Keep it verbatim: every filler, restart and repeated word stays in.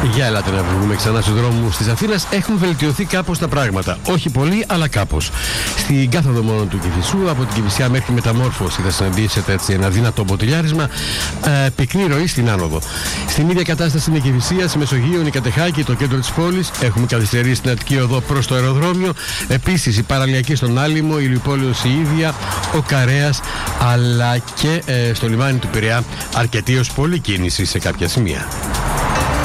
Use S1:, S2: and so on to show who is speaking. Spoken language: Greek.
S1: Για ελάτε να βγούμε ξανά στους δρόμους της Αθήνας. Έχουν βελτιωθεί κάπως τα πράγματα. Όχι πολύ, αλλά κάπως. Στην κάθοδο μόνο του Κηφισού, από την Κηφισιά μέχρι Μεταμόρφωση, θα συναντήσετε έτσι ένα δυνατό μποτιλιάρισμα. Ε, πυκνή ροή στην άνοδο. Στην ίδια κατάσταση είναι η Κηφισία, στη Μεσογείο, η Κατεχάκη, το κέντρο της πόλης. Έχουμε καθυστερήσει στην Αττική Οδό προς το αεροδρόμιο. Επίσης η παραλιακή στον Άλυμο, η Ηλιουπόλεως η ίδια, ο Καρέας, αλλά και ε, στο λιμάνι του Πειραιά αρκετή ως πολλή κίνηση σε κάποια σημεία.